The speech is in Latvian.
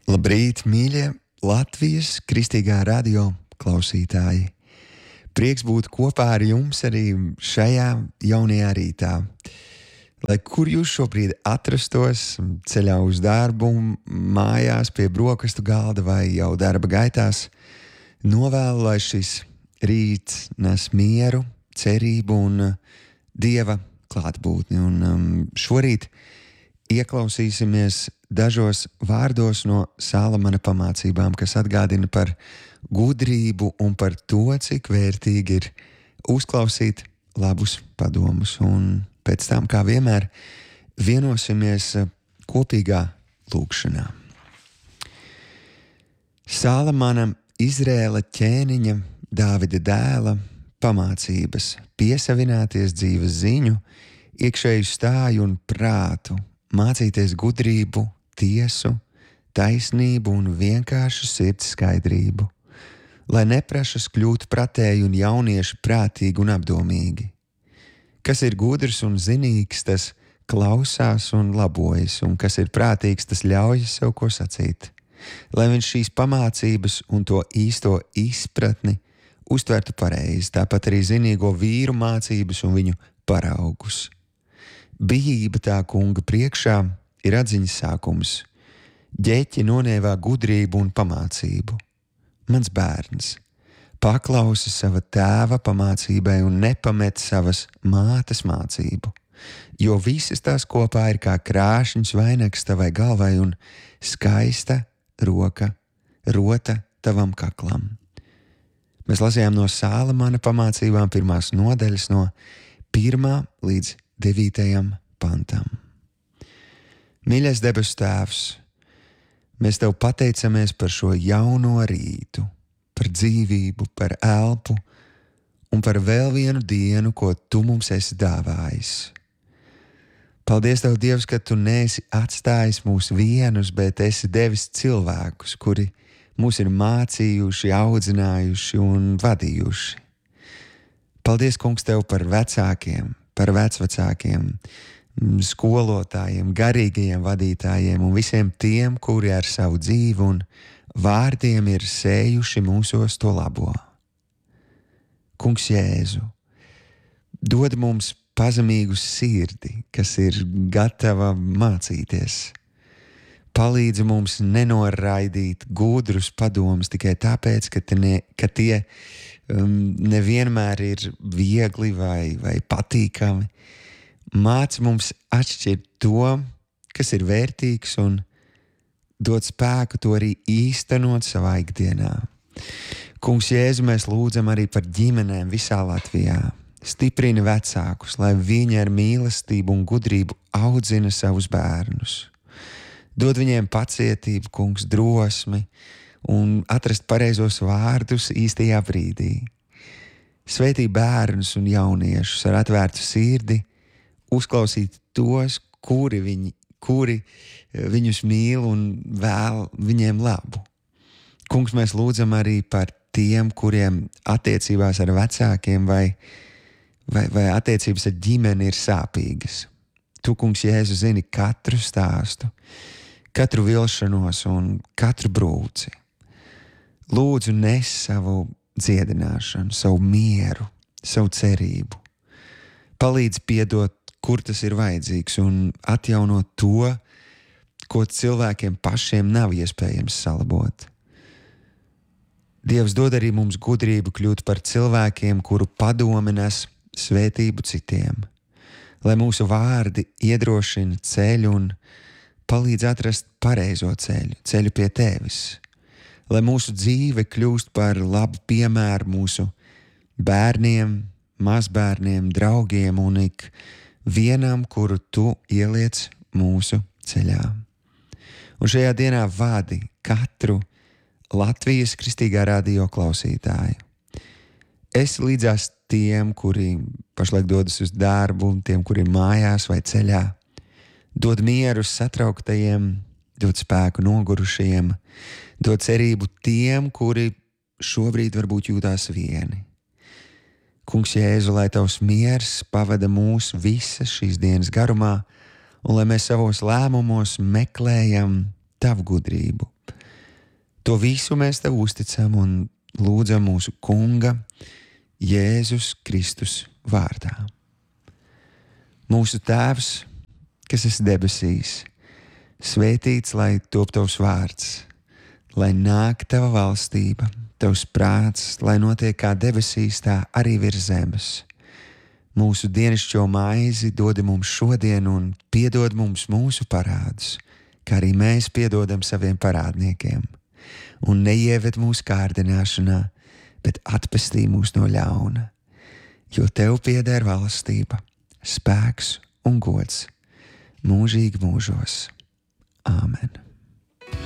Labrīt, mīļie Latvijas kristīgā radio klausītāji! Prieks būt kopā ar jums arī šajā jaunajā rītā. Lai kur jūs šobrīd atrastos, ceļā uz darbu, mājās pie brokastu galda vai jau darba gaitās, novēlu, lai šis rīts nes mieru, cerību un Dieva klātbūtni. Un šorīt ieklausīsimies dažos vārdos no Salamana pamācībām, kas atgādina par gudrību un par to, cik vērtīgi ir uzklausīt labus padomus. Un pēc tam, kā vienmēr, vienosimies kopīgā lūkšanā. Salamana Izrēla ķēniņa, Dāvida dēla pamācības, piesavināties dzīves ziņu, iekšēju stāju un prātu, mācīties gudrību, tiesu, taisnību un vienkāršu sirds skaidrību, lai neprašas kļūt pratēji un jaunieši prātīgi un apdomīgi. Kas ir gudrs un zinīgs, tas klausās un labojas, un kas ir prātīgs, tas ļaujas sev ko sacīt, lai viņš šīs pamācības un to īsto izpratni uztvertu pareizi, tāpat arī zinīgo vīru mācības un viņu paraugus. Bijība tā kunga priekšā ir atziņas sākums. Ģeķi nonievā gudrību un pamācību. Mans bērns, paklausi sava tēva pamācībai un nepamet savas mātes mācību, jo visas tās kopā ir kā krāšņs vainags tavai galvai un skaista rota tavam kaklam. Mēs lasījām no Salamana pamācībām pirmās nodaļas no 1. līdz 9. pantam. Mīļais debesu Tēvs, mēs Tev pateicamies par šo jauno rītu, par dzīvību, par elpu un par vēl vienu dienu, ko Tu mums esi dāvājis. Paldies Tev, Dievs, ka Tu neesi atstājis mūs vienus, bet esi devis cilvēkus, kuri mūs ir mācījuši, audzinājuši un vadījuši. Paldies, Kungs, Tev par vecākiem, par vecvecākiem, skolotājiem, garīgajiem vadītājiem un visiem tiem, kuri ar savu dzīvi un vārdiem ir sējuši mūsos to labo. Kungs Jēzu, dod mums pazemīgu sirdi, kas ir gatava mācīties. Palīdzi mums nenoraidīt gudrus padomus tikai tāpēc, ka tie nevienmēr ir viegli vai patīkami. Māc mums atšķirt to, kas ir vērtīgs un dod spēku to arī īstenot savā ikdienā. Kungs Jēzu, mēs lūdzam arī par ģimenēm visā Latvijā. Stiprini vecākus, lai viņi ar mīlestību un gudrību audzina savus bērnus. Dod viņiem pacietību, Kungs, drosmi un atrast pareizos vārdus īstajā brīdī. Sveitī bērnus un jauniešus ar atvērtu sirdi, uzklausīt tos, kuri viņus mīl un vēl viņiem labu. Kungs, mēs lūdzam arī par tiem, kuriem attiecībās ar vecākiem vai attiecības ar ģimeni ir sāpīgas. Tu, Kungs Jēzu, zini katru stāstu, katru vilšanos un katru brūci. Lūdzu, nes savu dziedināšanu, savu mieru, savu cerību. Palīdz piedot, kur tas ir vajadzīgs, un atjaunot to, ko cilvēkiem pašiem nav iespējams salabot. Dievs, dod arī mums gudrību kļūt par cilvēkiem, kuru padomi nes svētību citiem, lai mūsu vārdi iedrošina ceļu un palīdz atrast pareizo ceļu pie Tevis, lai mūsu dzīve kļūst par labu piemēru mūsu bērniem, mazbērniem, draugiem un ik vienam, kuru Tu ieliec mūsu ceļā. Un šajā dienā vadi katru Latvijas kristīgā radio klausītāju. Esi līdzās tiem, kuri pašlaik dodas uz darbu, tiem, kuri ir mājās vai ceļā. Dod mieru satrauktajiem, dod spēku nogurušajiem, dod cerību tiem, kuri šobrīd varbūt jūtās vieni. Kungs Jēzu, lai Tavs miers pavada mūs visas šīs dienas garumā, un lai mēs savos lēmumos meklējam Tavu gudrību, To visu mēs tev uzticam un lūdzam mūsu Kunga Jēzus Kristus vārdā. Mūsu Tēvs, kas esi debesīs, svētīts lai top tavs vārds, lai nāk tava valstība, tavs prāts, lai notiek kā debesīs, tā arī virs zemes. Mūsu dienascho maizi dod mums šodien un piedod mums mūsu parādus, kā arī mēs piedodam saviem parādniekiem. Un neieved mūsu kārdināšanā, bet atpestī mūs no ļauna, jo tev pieder valstība, spēks un gods mūžīgi mūžos. Āmen.